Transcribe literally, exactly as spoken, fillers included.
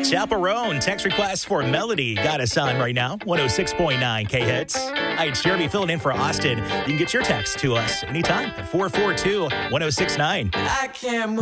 Chaperone, text request for Melody got us on right now. one oh six point nine K-Hits. Hi, it's Jeremy filling in for Austin. You can get your text to us anytime at four four two, one oh six nine. I can't move.